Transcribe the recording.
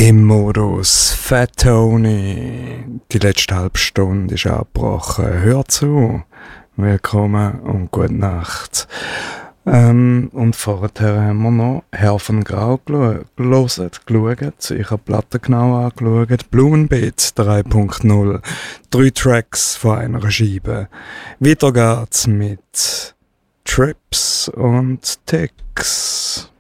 Im Modus Fat Tony. Die letzte halbe Stunde ist abgebrochen. Hör zu. Willkommen und gute Nacht. Und vorher haben wir noch Herr von Grau geschaut. Ich habe die Platte genau angeschaut. Blumenbeet 3.0. 3 Tracks von einer Scheibe. Weiter geht's mit Trips und Ticks.